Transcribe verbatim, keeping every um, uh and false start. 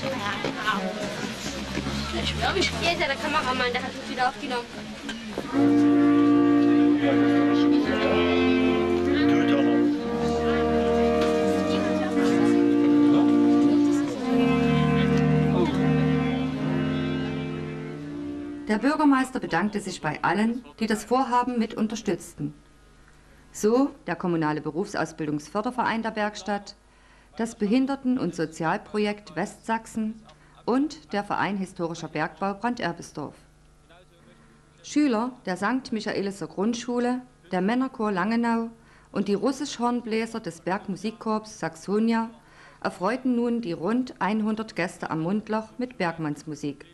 Ich glaube, ich gehe der Kameramann, der hat uns wieder aufgenommen. Der Bürgermeister bedankte sich bei allen, die das Vorhaben mit unterstützten. So der Kommunale Berufsausbildungsförderverein der Bergstadt, das Behinderten- und Sozialprojekt Westsachsen und der Verein Historischer Bergbau Branderbisdorf. Schüler der Sankt Michaeliser Grundschule, der Männerchor Langenau und die Russischhornbläser des Bergmusikkorps Saxonia erfreuten nun die rund hundert Gäste am Mundloch mit Bergmannsmusik.